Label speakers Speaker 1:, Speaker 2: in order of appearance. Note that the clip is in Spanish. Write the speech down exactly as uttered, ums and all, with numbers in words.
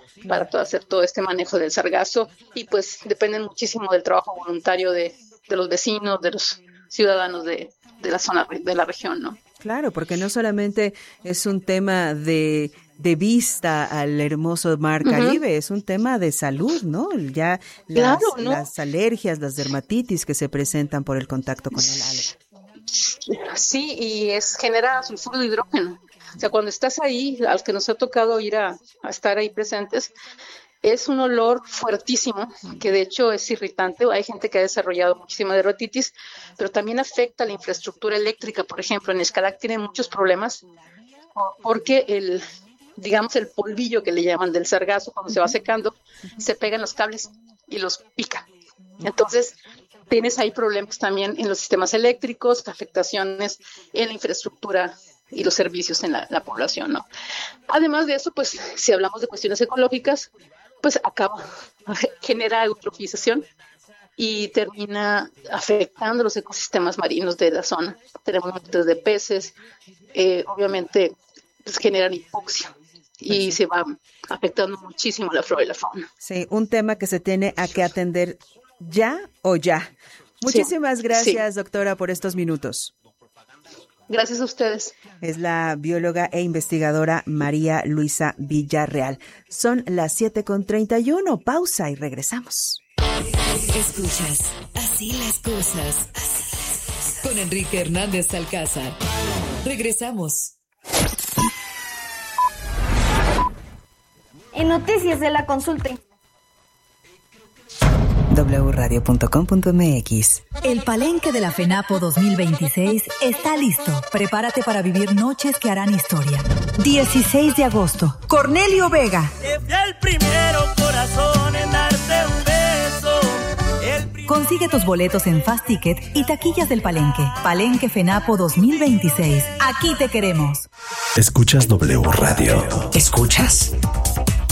Speaker 1: para todo, hacer todo este manejo del sargazo, y pues dependen muchísimo del trabajo voluntario de, de los vecinos, de los ciudadanos de, de la zona, de la región, ¿no?
Speaker 2: Claro, porque no solamente es un tema de, de vista al hermoso mar Caribe, uh-huh. es un tema de salud, ¿no? Ya las, claro, ¿no? las alergias, las dermatitis que se presentan por el contacto con el alga.
Speaker 1: Sí, y es genera sulfuro de hidrógeno. O sea, cuando estás ahí, al que nos ha tocado ir a, a estar ahí presentes, es un olor fuertísimo, que de hecho es irritante. Hay gente que ha desarrollado muchísima dermatitis, pero también afecta la infraestructura eléctrica. Por ejemplo, en Xcalac tienen muchos problemas porque el, digamos, el polvillo que le llaman del sargazo, cuando se va secando, se pega en los cables y los pica. Entonces, tienes ahí problemas también en los sistemas eléctricos, afectaciones en la infraestructura y los servicios en la, la población, ¿no? Además de eso, pues, si hablamos de cuestiones ecológicas, pues acaba, genera eutrofización y termina afectando los ecosistemas marinos de la zona. Tenemos muertes de peces, eh, obviamente, pues generan hipoxia y pues, se va afectando muchísimo la flora y la fauna.
Speaker 2: Sí, un tema que se tiene a que atender ya o ya. Muchísimas sí, gracias, sí. doctora, por estos minutos.
Speaker 1: Gracias a ustedes.
Speaker 2: Es la bióloga e investigadora María Luisa Villarreal. Son las siete con treinta y uno. Pausa y regresamos.
Speaker 3: Escuchas Así las cosas con Enrique Hernández Alcázar. Regresamos.
Speaker 4: En Noticias de la Consulta.
Speaker 2: doble u radio punto com punto eme equis.
Speaker 5: El Palenque de la FENAPO dos mil veintiséis está listo. Prepárate para vivir noches que harán historia. dieciséis de agosto. Cornelio Vega.
Speaker 6: El primero corazón en darte un beso. El
Speaker 5: Consigue tus boletos en Fast Ticket y taquillas del Palenque. Palenque FENAPO dos mil veintiséis. Aquí te queremos.
Speaker 7: Escuchas W Radio. ¿Escuchas?